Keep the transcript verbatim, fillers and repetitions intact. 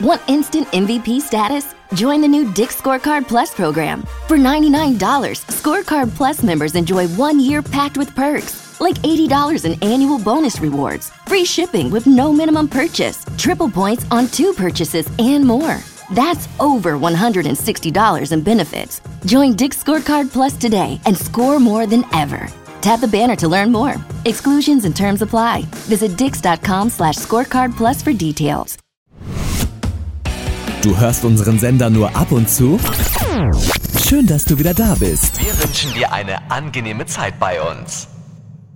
Want instant M V P status? Join the new Dick's Scorecard Plus program. For ninety-nine dollars, Scorecard Plus members enjoy one year packed with perks, like eighty dollars in annual bonus rewards, free shipping with no minimum purchase, triple points on two purchases, and more. That's over one hundred sixty dollars in benefits. Join Dick's Scorecard Plus today and score more than ever. Tap the banner to learn more. Exclusions and terms apply. Visit dix.com slash scorecard plus for details. Du hörst unseren Sender nur ab und zu? Schön, dass du wieder da bist. Wir wünschen dir eine angenehme Zeit bei uns.